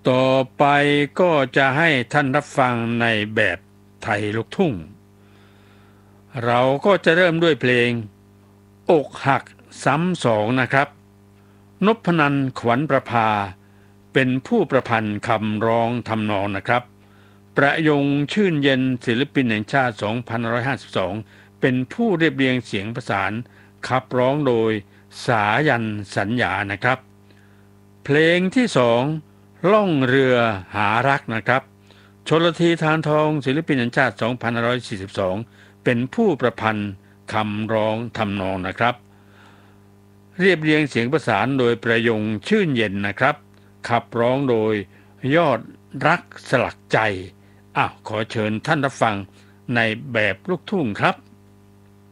ต่อไปก็จะให้ท่านรับฟังในแบบไทยลูกทุ่งเราก็จะเริ่มด้วยเพลงอกหักซ้ำสองนะครับนพนันท์ขวัญประภาเป็นผู้ประพันธ์คำร้องทำนองนะครับประยงชื่นเย็นศิลปินแห่งชาติ2552เป็นผู้เรียบเรียงเสียงประสานขับร้องโดยสายันสัญญานะครับเพลงที่สองล่องเรือหารักนะครับชลธีธารทองศิลปินแห่งชาติ2542เป็นผู้ประพันธ์คำร้องทำนองนะครับเรียบเรียงเสียงประสานโดยประยงชื่นเย็นนะครับขับร้องโดยยอดรักสลักใจขอเชิญท่านรับฟังในแบบลูกทุ่งครับ